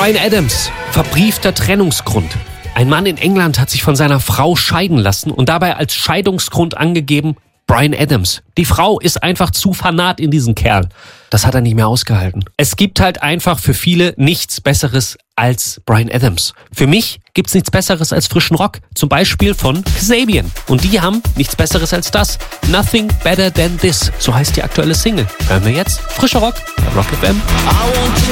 Bryan Adams, verbriefter Trennungsgrund. Ein Mann in England hat sich von seiner Frau scheiden lassen und dabei als Scheidungsgrund angegeben, Bryan Adams. Die Frau ist einfach zu fanat in diesen Kerl. Das hat er nicht mehr ausgehalten. Es gibt halt einfach für viele nichts Besseres als Bryan Adams. Für mich gibt's nichts Besseres als frischen Rock. Zum Beispiel von Kasabian. Und die haben nichts Besseres als das. Nothing Better Than This. So heißt die aktuelle Single. Hören wir jetzt frischer Rock bei Rock FM.